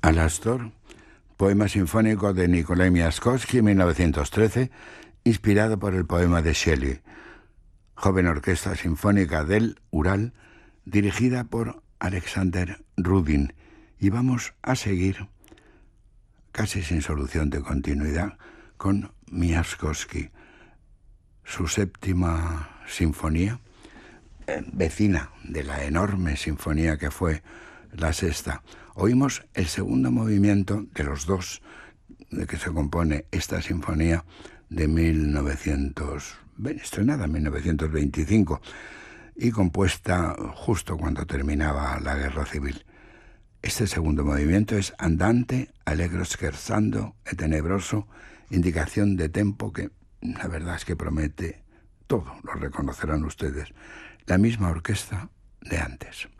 Alastor, poema sinfónico de Nikolai Miaskovsky, 1913, inspirado por el poema de Shelley. Joven orquesta sinfónica del Ural, dirigida por Alexander Rudin. Y vamos a seguir, casi sin solución de continuidad, con Miaskovsky, su séptima sinfonía, vecina de la enorme sinfonía que fue la sexta. Oímos el segundo movimiento de los dos de que se compone esta sinfonía de estrenada en 1925 y compuesta justo cuando terminaba la Guerra Civil. Este segundo movimiento es andante, allegro scherzando e tenebroso, indicación de tempo que la verdad es que promete todo, lo reconocerán ustedes, la misma orquesta de antes.